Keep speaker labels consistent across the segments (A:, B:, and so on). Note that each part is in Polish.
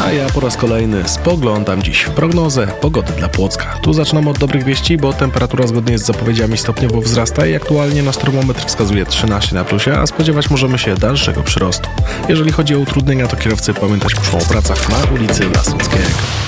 A: A ja po raz kolejny spoglądam dziś w prognozę pogody dla Płocka. Tu zaczynam od dobrych wieści, bo temperatura zgodnie z zapowiedziami stopniowo wzrasta i aktualnie nasz termometr wskazuje 13 na plusie, a spodziewać możemy się dalszego przyrostu. Jeżeli chodzi o utrudnienia, to kierowcy pamiętać muszą o pracach na ulicy Lasockiego.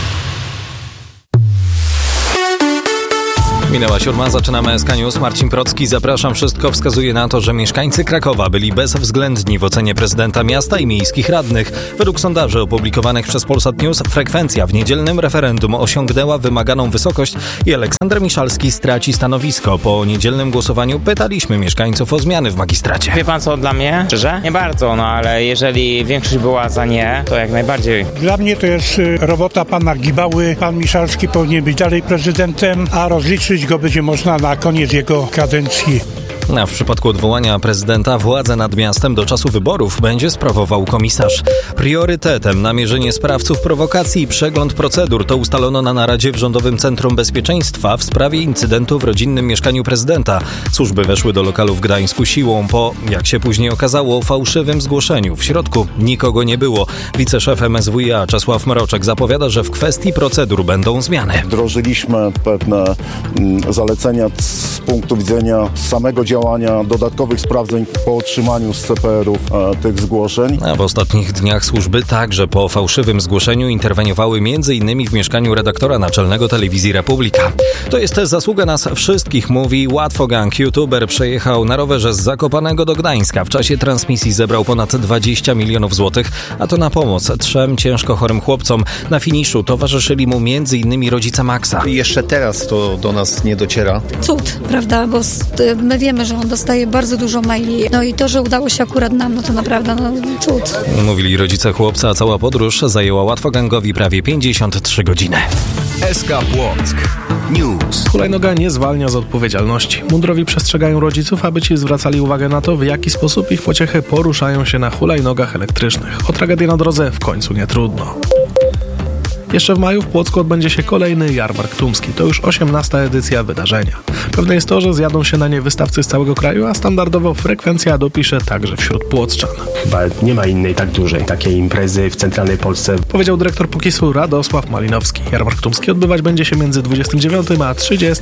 B: Minęła 7, zaczynamy SK News. Marcin Procki, zapraszam. Wszystko wskazuje na to, że mieszkańcy Krakowa byli bezwzględni w ocenie prezydenta miasta i miejskich radnych. Według sondaży opublikowanych przez Polsat News frekwencja w niedzielnym referendum osiągnęła wymaganą wysokość i Aleksander Miszalski straci stanowisko. Po niedzielnym głosowaniu pytaliśmy mieszkańców o zmiany w magistracie.
C: Wie pan co, dla mnie? Szczerze? Nie bardzo, ale jeżeli większość była za nie, to jak najbardziej.
D: Dla mnie to jest robota pana Gibały. Pan Miszalski powinien być dalej prezydentem, a rozliczyć go będzie można na koniec jego kadencji.
B: A w przypadku odwołania prezydenta władzę nad miastem do czasu wyborów będzie sprawował komisarz. Priorytetem namierzenie sprawców prowokacji i przegląd procedur to ustalono na naradzie w Rządowym Centrum Bezpieczeństwa w sprawie incydentu w rodzinnym mieszkaniu prezydenta. Służby weszły do lokalu w Gdańsku siłą po, jak się później okazało, fałszywym zgłoszeniu. W środku nikogo nie było. Wiceszef MSWiA Czesław Mroczek zapowiada, że w kwestii procedur będą zmiany.
E: Wdrożyliśmy pewne zalecenia z punktu widzenia samego działania, dodatkowych sprawdzeń po otrzymaniu z CPR-ów tych zgłoszeń.
B: A w ostatnich dniach służby także po fałszywym zgłoszeniu interweniowały m.in. w mieszkaniu redaktora naczelnego Telewizji Republika. To jest zasługa nas wszystkich, mówi Łatwogang. YouTuber przejechał na rowerze z Zakopanego do Gdańska. W czasie transmisji zebrał ponad 20 milionów złotych, a to na pomoc 3 ciężko chorym chłopcom. Na finiszu towarzyszyli mu m.in. rodzice Maxa.
F: I jeszcze teraz to do nas nie dociera.
G: Cud, prawda, bo my wiemy, że on dostaje bardzo dużo maili. No i to, że udało się akurat nam, no to naprawdę cud.
B: Mówili rodzice chłopca, a cała podróż zajęła Łatwogangowi prawie 53 godziny.
H: SK Płock News.
A: Hulajnoga nie zwalnia z odpowiedzialności. Mundurowi przestrzegają rodziców, aby ci zwracali uwagę na to, w jaki sposób ich pociechy poruszają się na hulajnogach elektrycznych. O tragedię na drodze w końcu nie trudno. Jeszcze w maju w Płocku odbędzie się kolejny jarmark tumski. To już 18. edycja wydarzenia. Pewne jest to, że zjadą się na nie wystawcy z całego kraju, a standardowo frekwencja dopisze także wśród płoccczan.
I: Chyba nie ma innej tak dużej takiej imprezy w centralnej Polsce.
A: Powiedział dyrektor Pukisu Radosław Malinowski. Jarmark tumski odbywać będzie się między 29 a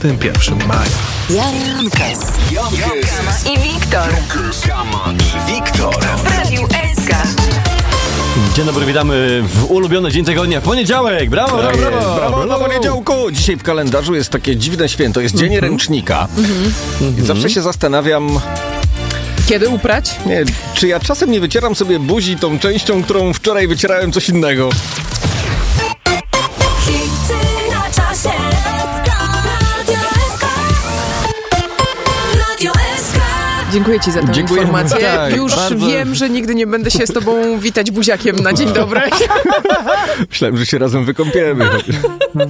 A: 31 maja.
H: Jankes
J: i Wiktor w Radiu SK.
K: Dzień dobry, witamy w ulubiony dzień tygodnia, w poniedziałek. Brawo, brawo, brawo,
F: brawo na poniedziałku. Dzisiaj w kalendarzu jest takie dziwne święto, jest Dzień Ręcznika. I zawsze się zastanawiam...
L: Kiedy uprać?
F: Nie, czy ja czasem nie wycieram sobie buzi tą częścią, którą wczoraj wycierałem coś innego.
L: Dziękuję ci za tę informację.
F: Tak,
L: już
F: bardzo.
L: wiem, że nigdy nie będę się z tobą witać buziakiem na dzień dobry.
F: Myślałem, że się razem wykąpiemy.